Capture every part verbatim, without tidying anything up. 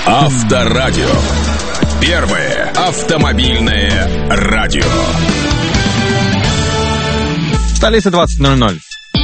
Авторадио. Первое автомобильное радио. Столица двадцать ноль ноль.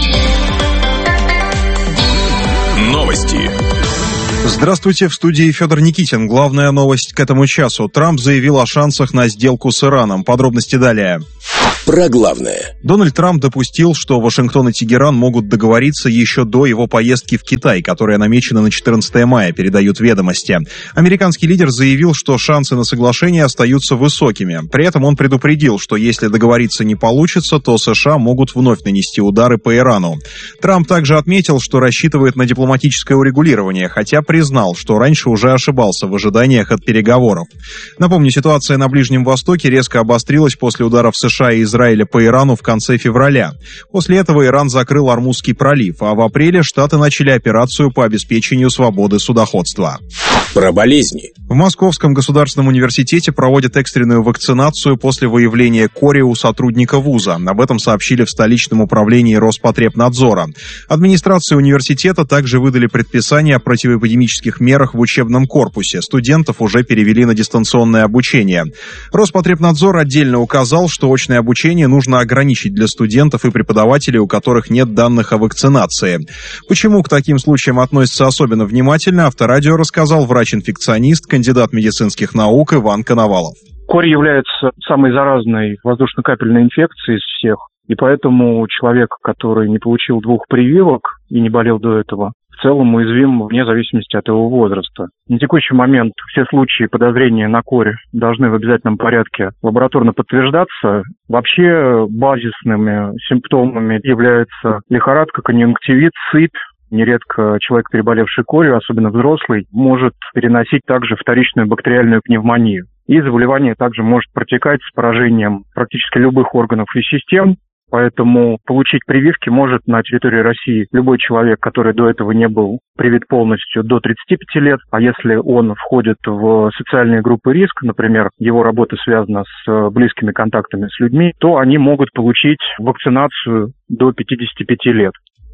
Новости. Здравствуйте, в студии Федор Никитин. Главная новость к этому часу. Трамп заявил о шансах на сделку с Ираном. Подробности далее. Про главное. Дональд Трамп допустил, что Вашингтон и Тегеран могут договориться еще до его поездки в Китай, которая намечена на четырнадцатое мая, передают «Ведомости». Американский лидер заявил, что шансы на соглашение остаются высокими. При этом он предупредил, что если договориться не получится, то США могут вновь нанести удары по Ирану. Трамп также отметил, что рассчитывает на дипломатическое урегулирование, хотя признал, что раньше уже ошибался в ожиданиях от переговоров. Напомню, ситуация на Ближнем Востоке резко обострилась после ударов США и Израиля Израиля по Ирану в конце февраля. После этого Иран закрыл Ормузский пролив, а в апреле Штаты начали операцию по обеспечению свободы судоходства. Про болезни. В Московском государственном университете проводят экстренную вакцинацию после выявления кори у сотрудника вуза. Об этом сообщили в столичном управлении Роспотребнадзора. Администрации университета также выдали предписание о противоэпидемических мерах в учебном корпусе. Студентов уже перевели на дистанционное обучение. Роспотребнадзор отдельно указал, что очное обучение нужно ограничить для студентов и преподавателей, у которых нет данных о вакцинации. Почему к таким случаям относятся особенно внимательно, Авторадио рассказал врач-инфекционист, кандидат медицинских наук Иван Коновалов. Корь является самой заразной воздушно-капельной инфекцией из всех, и поэтому человек, который не получил двух прививок и не болел до этого, в целом уязвим вне зависимости от его возраста. На текущий момент все случаи подозрения на корь должны в обязательном порядке лабораторно подтверждаться. Вообще базисными симптомами являются лихорадка, конъюнктивит, сыпь. Нередко человек, переболевший корью, особенно взрослый, может переносить также вторичную бактериальную пневмонию. И заболевание также может протекать с поражением практически любых органов и систем. Поэтому получить прививки может на территории России любой человек, который до этого не был привит полностью, до тридцати пяти лет. А если он входит в социальные группы риска, например, его работа связана с близкими контактами с людьми, то они могут получить вакцинацию до пятидесяти пяти лет.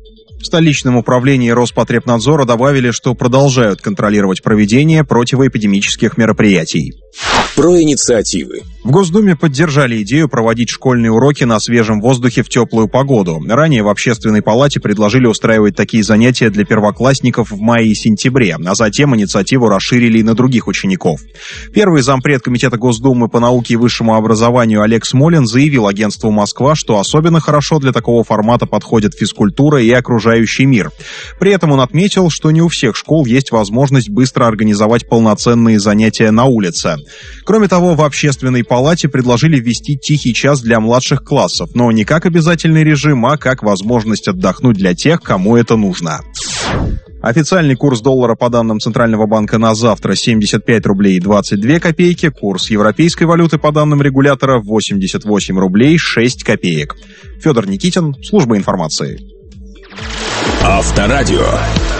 В столичном управлении Роспотребнадзора добавили, что продолжают контролировать проведение противоэпидемических мероприятий. Про инициативы. В Госдуме поддержали идею проводить школьные уроки на свежем воздухе в теплую погоду. Ранее в Общественной палате предложили устраивать такие занятия для первоклассников в мае и сентябре, а затем инициативу расширили и на других учеников. Первый зампред Комитета Госдумы по науке и высшему образованию Олег Смолин заявил агентству «Москва», что особенно хорошо для такого формата подходит физкультура и окружающий мир. При этом он отметил, что не у всех школ есть возможность быстро организовать полноценные занятия на улице. Кроме того, в Общественной палате предложили ввести тихий час для младших классов, но не как обязательный режим, а как возможность отдохнуть для тех, кому это нужно. Официальный курс доллара по данным Центрального банка на завтра семьдесят пять рублей двадцать две копейки, курс европейской валюты по данным регулятора восемьдесят восемь рублей шесть копеек. Федор Никитин, служба информации. Авторадио.